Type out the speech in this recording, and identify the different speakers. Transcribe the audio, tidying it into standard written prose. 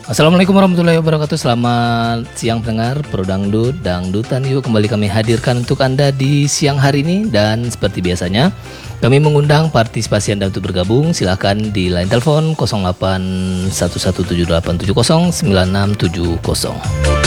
Speaker 1: Assalamualaikum warahmatullahi wabarakatuh. Selamat siang pendengar Pro Dangdut, Dangdutan Yuk. Kembali kami hadirkan untuk Anda di siang hari ini. Dan seperti biasanya kami mengundang partisipasi Anda untuk bergabung. Silahkan di line telepon 081178709670.